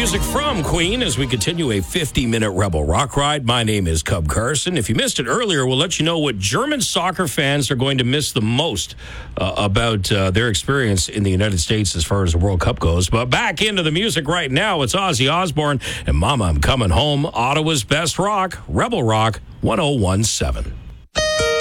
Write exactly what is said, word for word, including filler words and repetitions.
music from Queen as we continue a fifty-minute Rebel Rock ride. My name is Cub Carson. If you missed it earlier, we'll let you know what German soccer fans are going to miss the most uh, about uh, their experience in the United States as far as the World Cup goes. But back into the music right now. It's Ozzy Osbourne and Mama, I'm Coming Home, Ottawa's best rock, Rebel Rock one oh one seven.